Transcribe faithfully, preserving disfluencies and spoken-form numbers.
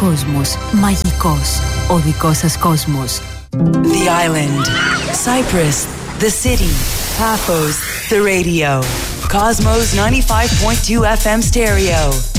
κόσμος μαγικός. Ο δικός σας κόσμος. The island, Cyprus, the city, Paphos, the radio. Cosmos ninety-five point two F M stereo.